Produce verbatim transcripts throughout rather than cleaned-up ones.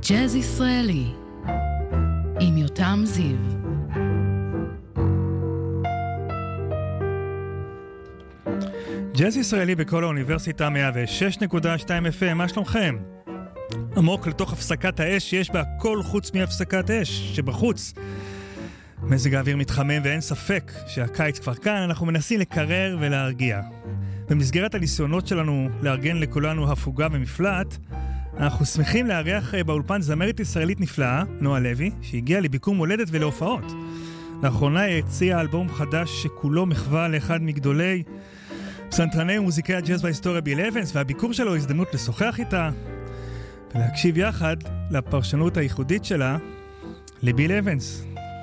ג'אז ישראלי עם יותם זיו. ג'אז ישראלי בכל האוניברסיטה מאה ושש נקודה שתיים אף אם, מה שלומכם? עמוק לתוך הפסקת האש שיש בה הכל חוץ מהפסקת אש שבחוץ. מזג האוויר מתחמם ואין ספק שהקיץ כבר כאן, אנחנו מנסים לקרר ולהרגיע. במסגרת הניסיונות שלנו לארגן לכולנו הפוגה ומפלט, אנחנו שמחים לארח באולפן זמרת ישראלית נפלאה, נועה לוי, שהגיעה לביקור מולדת ולהופעות. לאחרונה היא הציעה אלבום חדש שכולו מחווה לאחד מגדולי פסנתרני ומוזיקאי הג'אז בהיסטוריה, ביל אבנס, והביקור שלו הזדמנות לשוחח איתה ולהקשיב יחד לפרשנות הייחודית שלה לביל אבנס.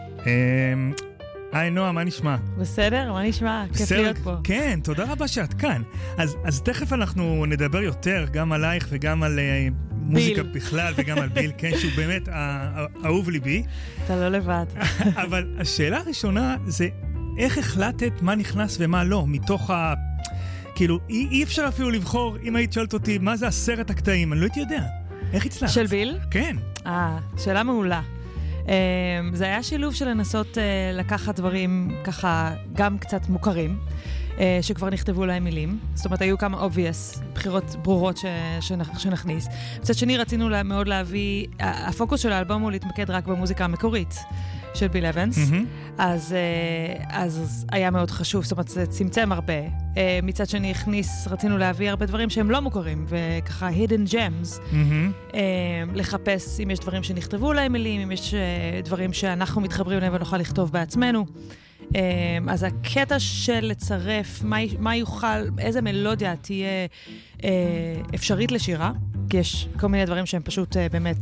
היי נועה, מה נשמע? בסדר, מה נשמע? כיף להיות פה. כן, תודה רבה שאת כאן. אז, אז תכף אנחנו נדבר יותר גם עלייך וגם על uh, מוזיקה בכלל וגם על ביל, כן, שהוא באמת אהוב ליבי. אתה לא לבד. אבל השאלה הראשונה זה איך החלטת מה נכנס ומה לא, מתוך ה... כאילו, אי, אי אפשר אפילו לבחור, אם היית שואלת אותי מה זה עשרת הקטעים, אני לא הייתי יודע. איך הצלחת? של ביל? כן. אה, שאלה מעולה. זה היה שילוב של לנסות לקחת דברים ככה גם קצת מוכרים, שכבר נכתבו להם מילים. זאת אומרת, היו כמה obvious, בחירות ברורות שנכניס. מצד שני, רצינו מאוד להביא, הפוקוס של האלבום הוא להתמקד רק במוזיקה המקורית של ביל אבנס, אז, אז היה מאוד חשוב, זאת אומרת, זה צמצם הרבה. מצד שני, הכניס, רצינו להביא הרבה דברים שהם לא מוכרים, וככה hidden gems, לחפש אם יש דברים שנכתבו להם מילים, אם יש דברים שאנחנו מתחברים להם ונוכל לכתוב בעצמנו. אז הקטע של לצרף, מה, מה יוכל, איזה מלודיה תהיה אפשרית לשירה, כי יש כל מיני דברים שהם פשוט באמת...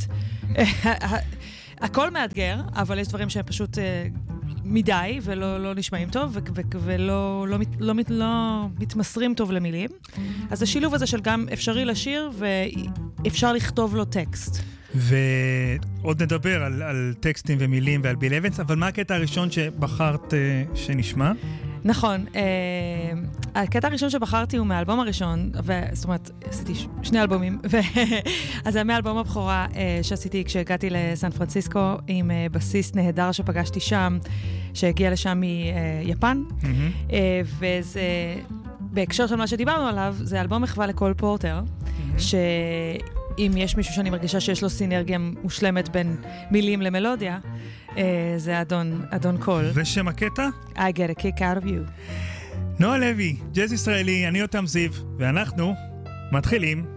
הכל מאתגר, אבל יש דברים שהם פשוט מדי ולא לא נשמעים טוב ולא לא, לא, לא, לא מתמסרים טוב למילים. אז השילוב הזה של גם אפשרי לשיר ואפשר לכתוב לו טקסט. ועוד נדבר על, על טקסטים ומילים ועל ביל אבנס, אבל מה הקטע הראשון שבחרת שנשמע? נכון, הקטע הראשון שבחרתי הוא מהאלבום הראשון, זאת אומרת, עשיתי שני אלבומים, אז זה מהאלבום הבכורה שעשיתי כשהגעתי לסן פרנסיסקו, עם בסיס נהדר שפגשתי שם, שהגיע לשם מיפן, וזה, בהקשר של מה שדיברנו עליו, זה אלבום מחווה לקול פורטר, שאם יש מישהו שאני מרגישה שיש לו סינרגיה מושלמת בין מילים למלודיה, זה אדון, אדון קול. ושם הקטע? I get a kick out of you. נועה לוי, ג'אז ישראלי, אני יותם זיו, ואנחנו מתחילים.